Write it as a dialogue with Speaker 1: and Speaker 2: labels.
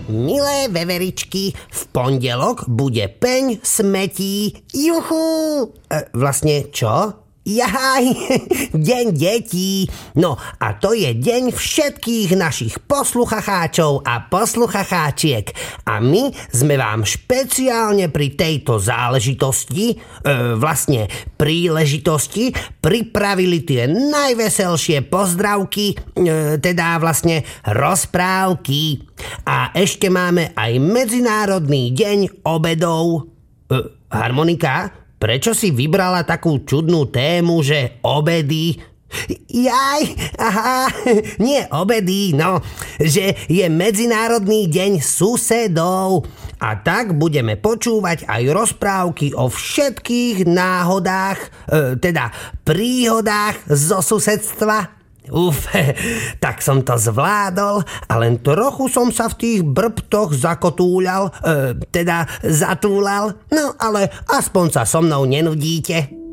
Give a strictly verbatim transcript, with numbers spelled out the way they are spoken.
Speaker 1: Milé veveričky, v pondelok bude peň smetí. Juhu! E, vlastne čo? Jaj, deň detí. No a to je deň všetkých našich posluchacháčov a posluchacháčiek. A my sme vám špeciálne pri tejto záležitosti, e, vlastne príležitosti, pripravili tie najveselšie pozdravky, e, teda vlastne rozprávky. A ešte máme aj Medzinárodný deň obedov. E, harmonika? Prečo si vybrala takú čudnú tému, že obedy? Jaj, aha, nie obedy, no, že je Medzinárodný deň susedov. A tak budeme počúvať aj rozprávky o všetkých náhodách, e, teda príhodách zo susedstva. Uf, tak som to zvládol a len trochu som sa v tých brbtoch zakotúľal, e, teda zatúlal, no ale aspoň sa so mnou nenudíte.